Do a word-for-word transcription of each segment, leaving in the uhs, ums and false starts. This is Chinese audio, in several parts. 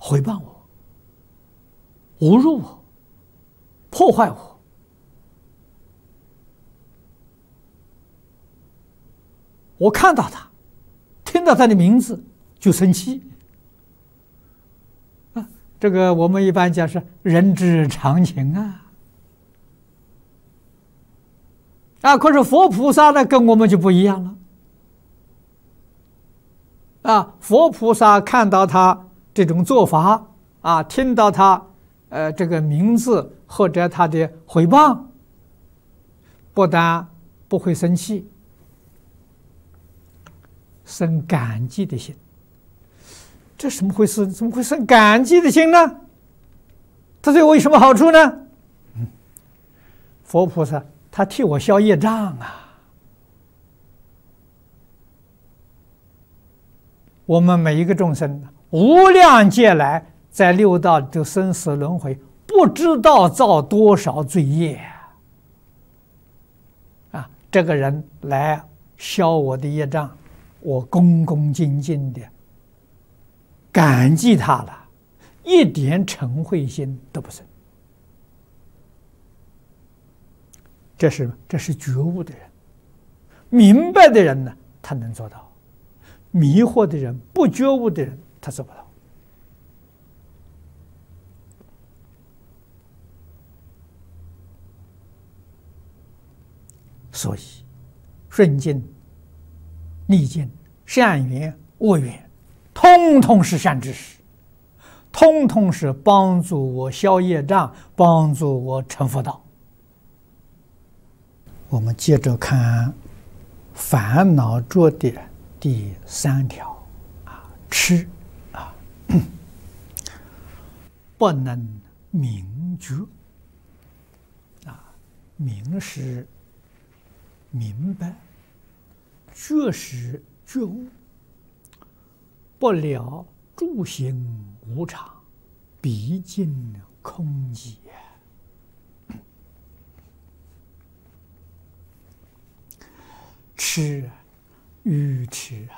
诽谤我、侮辱我、破坏我，我看到他，听到他的名字就生气。啊，这个我们一般讲是人之常情啊。啊，可是佛菩萨呢，跟我们就不一样了。啊，佛菩萨看到他这种做法，啊，听到他呃这个名字或者他的诽谤，不但不会生气，生感激的心。这什么回事？怎么会生感激的心呢？他对我有什么好处呢？嗯，佛菩萨他替我消业障啊。我们每一个众生，无量劫来在六道的生死轮回，不知道造多少罪业啊！这个人来消我的业障，我恭恭敬敬的感激他了，一点嗔恚心都不生。这是这是觉悟的人，明白的人呢，他能做到。迷惑的人、不觉悟的人，他做不到。所以，顺境、逆境、善缘、恶缘，通通是善知识，通通是帮助我消业障、帮助我成佛道。我们接着看烦恼着的第三条啊，痴啊，不能明觉啊，明是明白，觉是觉悟，不了诸行无常，毕竟空寂。痴愚痴啊！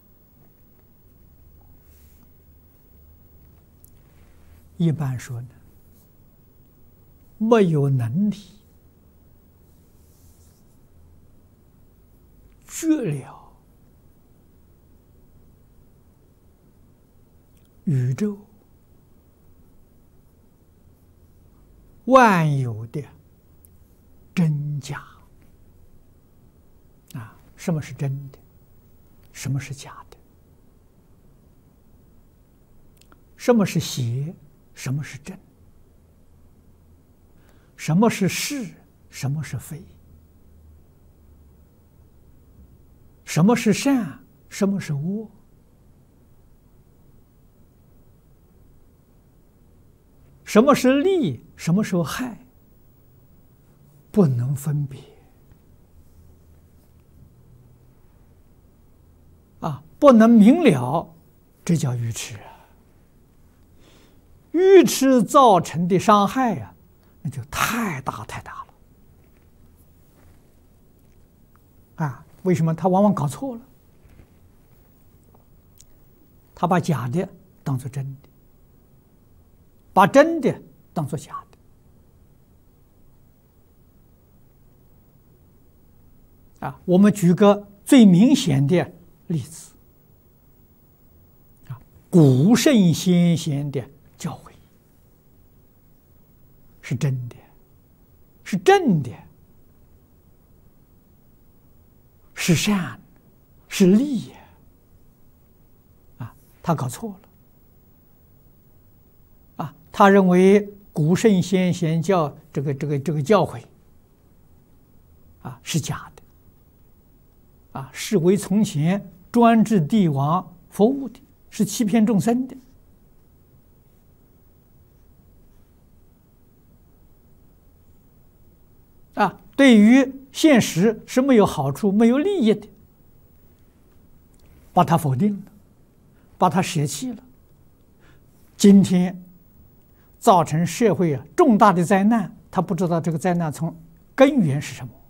一般说呢，没有能力觉了宇宙万有的真假啊！什么是真的？什么是假的？什么是邪？什么是正？什么是是？什么是非？什么是善？什么是恶？什么是利？什么是害？不能分别啊！不能明了，这叫愚痴啊！愚痴造成的伤害呀、啊，那就太大太大了啊！为什么他往往搞错了？他把假的当作真的，把真的当作假的啊！我们举个最明显的例子啊，古圣先贤的教诲是真的，是正的，是善，是利啊！他搞错了啊！他认为古圣先贤教这个这个这个教诲啊是假的啊，是为从前专制帝王服务的，是欺骗众生的。啊，对于现实是没有好处、没有利益的，把它否定了，把它舍弃了。今天造成社会啊重大的灾难，他不知道这个灾难从根源是什么。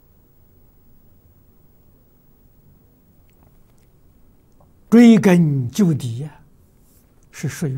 追根究底呀、啊，是属于